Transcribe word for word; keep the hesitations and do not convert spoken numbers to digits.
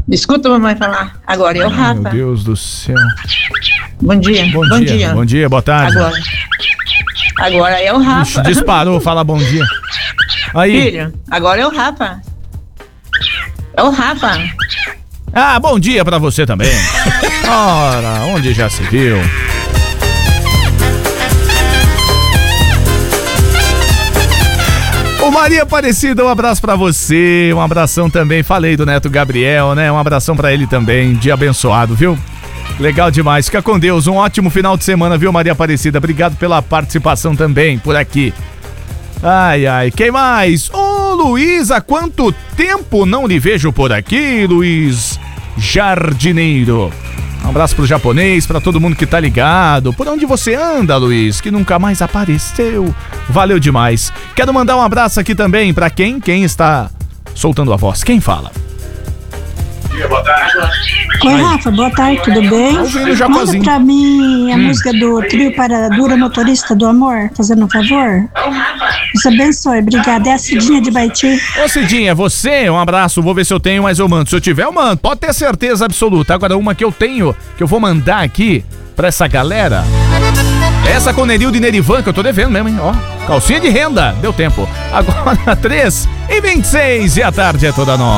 Escuta a mamãe falar. Agora é o Rafa. Meu Deus do céu. Bom dia. Bom, bom dia. dia. Bom dia, boa tarde. Agora. Agora é o Rafa. Ixi, disparou, fala bom dia. Aí. Filho, agora é o Rafa. É o Rafa. Ah, bom dia pra você também. Ora, onde já se viu? Ô Maria Aparecida, um abraço pra você, um abração também, falei do neto Gabriel, né? Um abração pra ele também, dia abençoado, viu? Legal demais, fica com Deus, um ótimo final de semana, viu, Maria Aparecida? Obrigado pela participação também por aqui. Ai, ai, quem mais? Ô Luiz, há quanto tempo não lhe vejo por aqui, Luiz Jardineiro? Um abraço pro japonês, pra todo mundo que tá ligado. Por onde você anda, Luiz? Que nunca mais apareceu. Valeu demais. Quero mandar um abraço aqui também pra quem? Quem está soltando a voz? Quem fala? Boa tarde. Oi, Rafa, boa tarde, tudo bem? Ouvindo Manda pra mim a hum. música do Trio para Dura Motorista do Amor, fazendo um favor. Deus abençoe, obrigada. É a Cidinha de Baiti. Ô Cidinha, você, um abraço, vou ver se eu tenho, mas eu mando. Se eu tiver, eu mando, pode ter certeza absoluta. Agora, uma que eu tenho, que eu vou mandar aqui pra essa galera, essa com Nerildo e Nerivan, que eu tô devendo mesmo, hein? Ó, calcinha de renda, deu tempo. Agora, três e vinte e seis e a tarde é toda nossa.